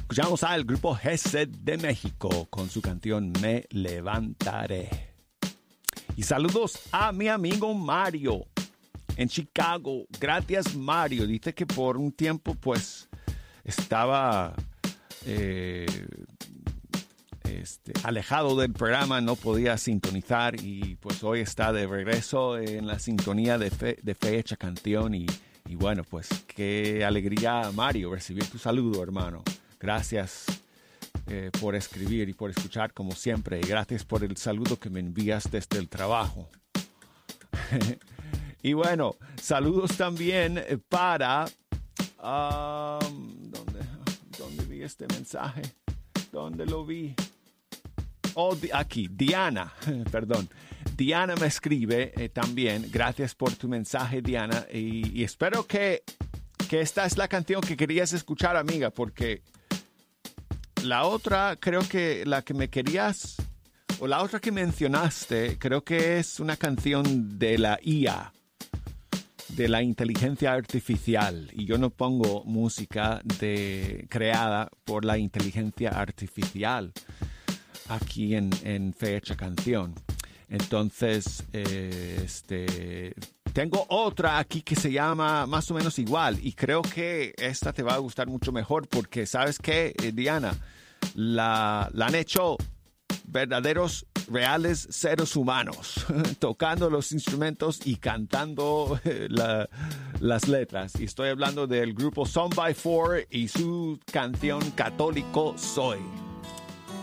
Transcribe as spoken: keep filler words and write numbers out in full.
Escuchamos al grupo Gesed de México con su canción Me Levantaré. Y saludos a mi amigo Mario en Chicago. Gracias, Mario. Dice que por un tiempo pues estaba eh, este, alejado del programa, no podía sintonizar y pues hoy está de regreso en la sintonía de, fe, de Fecha Canción y, y bueno, pues qué alegría, Mario, recibir tu saludo, hermano. Gracias eh, por escribir y por escuchar como siempre y gracias por el saludo que me envías desde el trabajo. Y bueno, saludos también para... Um, ¿dónde, ¿Dónde vi este mensaje? ¿Dónde lo vi? Oh, aquí, Diana, perdón. Diana me escribe eh, también. Gracias por tu mensaje, Diana. Y, y espero que, que esta es la canción que querías escuchar, amiga, porque la otra, creo que la que me querías, o la otra que mencionaste, creo que es una canción de la I A, de la inteligencia artificial. Y yo no pongo música de, creada por la inteligencia artificial aquí en, en Fecha Canción. Entonces, eh, este, tengo otra aquí que se llama más o menos igual y creo que esta te va a gustar mucho mejor porque, ¿sabes qué, Diana? La, la han hecho verdaderos, reales seres humanos tocando los instrumentos y cantando la, las letras. Y estoy hablando del grupo Son by Four y su canción Católico Soy.